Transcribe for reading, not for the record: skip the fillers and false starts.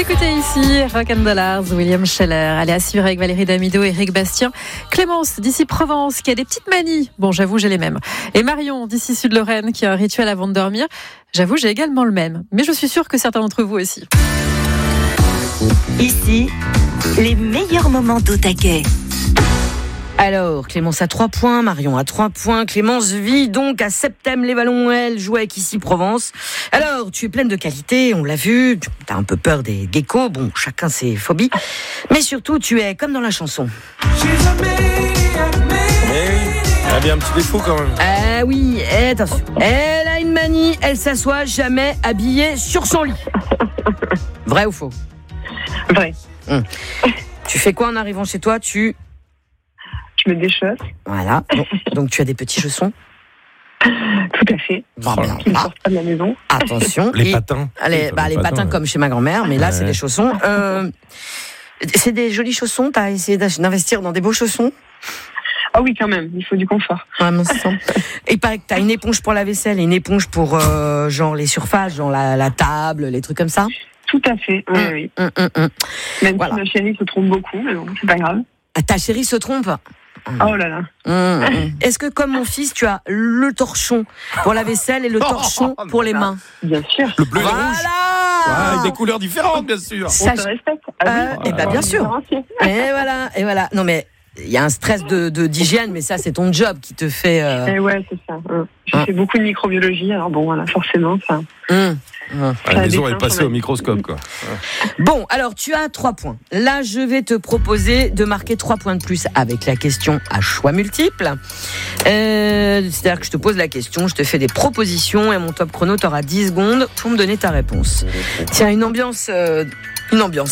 écoutez ici Rock and Dollars, William Scheller. Allez, à suivre avec Valérie Damido, Éric Bastien, Clémence d'ici Provence qui a des petites manies. Bon, j'avoue, j'ai les mêmes. Et Marion d'ici Sud-Lorraine qui a un rituel avant de dormir. J'avoue, j'ai également le même. Mais je suis sûre que certains d'entre vous aussi. Ici, les meilleurs moments d'Au Taquet. Alors, Clémence a 3 points, Marion a 3 points. Clémence vit donc à Septem-les-Vallons, elle joue avec ici Provence. Alors, tu es pleine de qualité, on l'a vu, tu as un peu peur des geckos, bon, chacun ses phobies. Mais surtout, tu es comme dans la chanson. Elle a bien un petit défaut quand même. Ah oui, attention. Elle a une manie, elle s'assoit jamais habillée sur son lit. Vrai ou faux ? Vrai. Tu fais quoi en arrivant chez toi ? Je mets des choses. Voilà, donc tu as des petits chaussons ? Tout à fait. Bon, bien, Qui ne sortent pas de la maison. attention. Les patins. Les patins comme chez ma grand-mère, mais là c'est des chaussons. C'est des jolis chaussons, t'as essayé d'investir dans des beaux chaussons ? Ah oui, quand même, il faut du confort. Ouais, et il paraît que t'as une éponge pour la vaisselle et une éponge pour genre les surfaces, genre la table, les trucs comme ça ? Tout à fait, oui. Même si ma chérie se trompe beaucoup, mais bon, c'est pas grave. Ta chérie se trompe ? Oh là là. Est-ce que comme mon fils, tu as le torchon pour la vaisselle et le torchon pour les mains ? Bien sûr. Le bleu et le rouge. Avec des couleurs différentes, bien sûr. On se respecte. Et bien bien sûr. Et voilà. Non mais il y a un stress d'hygiène, mais ça c'est ton job qui te fait. Et ouais, c'est ça. Je fais beaucoup de microbiologie, alors bon, voilà, forcément, ça. La maison est passée au microscope, quoi. Bon, alors tu as 3 points. Là, je vais te proposer de marquer 3 points de plus avec la question à choix multiples. C'est-à-dire que je te pose la question, je te fais des propositions et mon top chrono, t'auras 10 secondes pour me donner ta réponse. Tiens, une ambiance